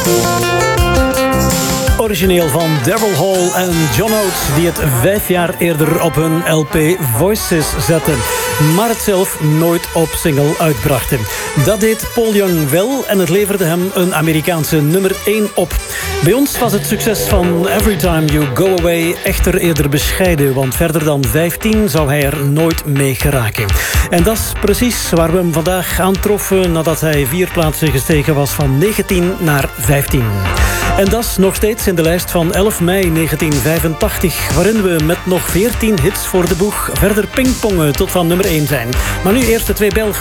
Origineel van Daryl Hall en John Oates, die het 5 jaar eerder op hun LP Voices zetten, maar het zelf nooit op single uitbrachten. Dat deed Paul Young wel en het leverde hem een Amerikaanse nummer 1 op. Bij ons was het succes van Every Time You Go Away echter eerder bescheiden, want verder dan 15 zou hij er nooit mee geraken. En dat is precies waar we hem vandaag aantroffen nadat hij 4 plaatsen gestegen was van 19 naar 15. En dat is nog steeds in de lijst van 11 mei 1985... waarin we met nog 14 hits voor de boeg verder pingpongen tot van nummer 1 zijn. Maar nu eerst de 2 Belgen.